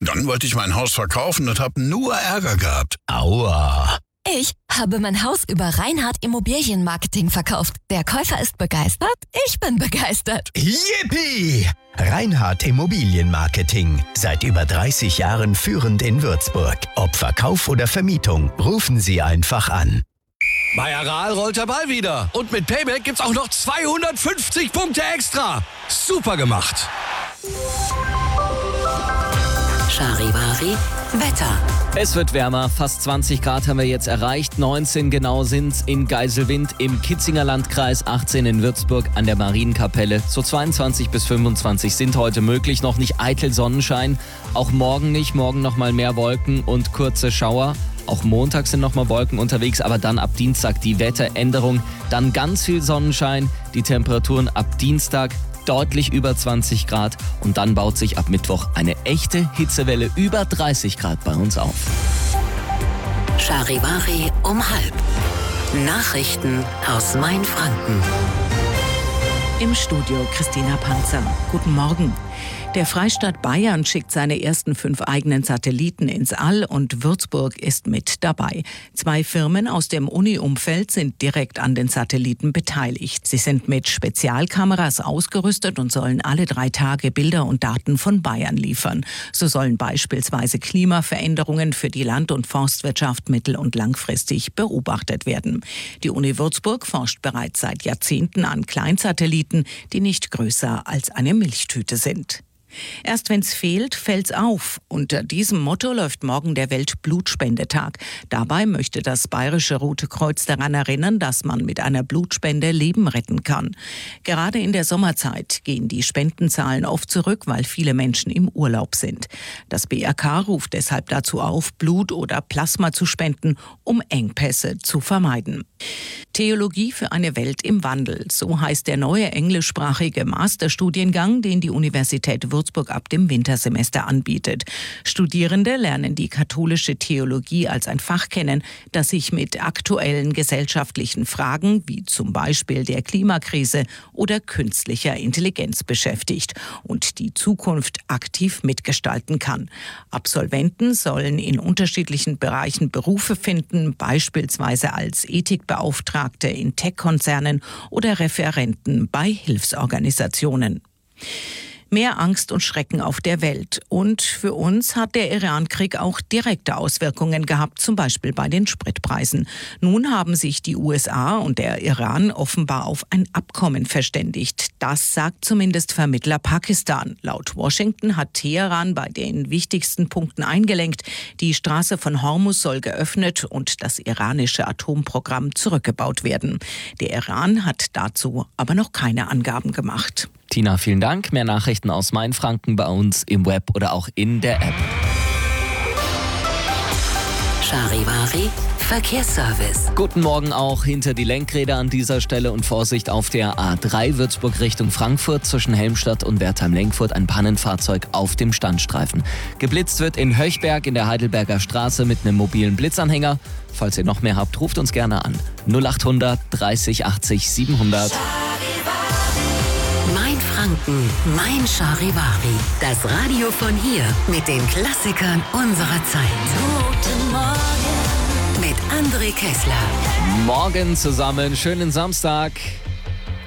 Dann wollte ich mein Haus verkaufen und habe nur Ärger gehabt. Aua. Ich habe mein Haus über Reinhardt Immobilienmarketing verkauft. Der Käufer ist begeistert, ich bin begeistert. Yippie! Reinhardt Immobilienmarketing. Seit über 30 Jahren führend in Würzburg. Ob Verkauf oder Vermietung, rufen Sie einfach an. Bei Aral rollt der Ball wieder. Und mit Payback gibt's auch noch 250 Punkte extra. Super gemacht. Charivari Wetter. Es wird wärmer, fast 20 Grad haben wir jetzt erreicht, 19 genau sind's in Geiselwind im Kitzinger Landkreis, 18 in Würzburg an der Marienkapelle. So 22 bis 25 sind heute möglich, noch nicht eitel Sonnenschein, auch morgen nicht, morgen nochmal mehr Wolken und kurze Schauer. Auch Montag sind nochmal Wolken unterwegs, aber dann ab Dienstag die Wetteränderung, dann ganz viel Sonnenschein, die Temperaturen ab Dienstag deutlich über 20 Grad und dann baut sich ab Mittwoch eine echte Hitzewelle über 30 Grad bei uns auf. Charivari um 12:30. Nachrichten aus Mainfranken. Im Studio Christina Panzer. Guten Morgen. Der Freistaat Bayern schickt seine ersten 5 eigenen Satelliten ins All und Würzburg ist mit dabei. 2 Firmen aus dem Uni-Umfeld sind direkt an den Satelliten beteiligt. Sie sind mit Spezialkameras ausgerüstet und sollen alle 3 Tage Bilder und Daten von Bayern liefern. So sollen beispielsweise Klimaveränderungen für die Land- und Forstwirtschaft mittel- und langfristig beobachtet werden. Die Uni Würzburg forscht bereits seit Jahrzehnten an Kleinsatelliten, die nicht größer als eine Milchtüte sind. Erst wenn's fehlt, fällt's auf. Unter diesem Motto läuft morgen der Weltblutspendetag. Dabei möchte das Bayerische Rote Kreuz daran erinnern, dass man mit einer Blutspende Leben retten kann. Gerade in der Sommerzeit gehen die Spendenzahlen oft zurück, weil viele Menschen im Urlaub sind. Das BRK ruft deshalb dazu auf, Blut oder Plasma zu spenden, um Engpässe zu vermeiden. Theologie für eine Welt im Wandel. So heißt der neue englischsprachige Masterstudiengang, den die Universität Würzburg ab dem Wintersemester anbietet. Studierende lernen die katholische Theologie als ein Fach kennen, das sich mit aktuellen gesellschaftlichen Fragen wie zum Beispiel der Klimakrise oder künstlicher Intelligenz beschäftigt und die Zukunft aktiv mitgestalten kann. Absolventen sollen in unterschiedlichen Bereichen Berufe finden, beispielsweise als Ethikbeauftragte in Tech-Konzernen oder Referenten bei Hilfsorganisationen. Mehr Angst und Schrecken auf der Welt. Und für uns hat der Iran-Krieg auch direkte Auswirkungen gehabt, zum Beispiel bei den Spritpreisen. Nun haben sich die USA und der Iran offenbar auf ein Abkommen verständigt. Das sagt zumindest Vermittler Pakistan. Laut Washington hat Teheran bei den wichtigsten Punkten eingelenkt. Die Straße von Hormuz soll geöffnet und das iranische Atomprogramm zurückgebaut werden. Der Iran hat dazu aber noch keine Angaben gemacht. Tina, vielen Dank. Mehr Nachrichten aus Mainfranken bei uns im Web oder auch in der App. Charivari Verkehrsservice. Guten Morgen auch hinter die Lenkräder an dieser Stelle und Vorsicht auf der A3 Würzburg Richtung Frankfurt zwischen Helmstadt und Wertheim-Lenkfurt ein Pannenfahrzeug auf dem Standstreifen. Geblitzt wird in Höchberg in der Heidelberger Straße mit einem mobilen Blitzanhänger. Falls ihr noch mehr habt, ruft uns gerne an. 0800 30 80 700. Mainfranken, Mein Charivari. Das Radio von hier mit den Klassikern unserer Zeit. Guten Morgen. Mit André Kessler. Morgen zusammen, schönen Samstag.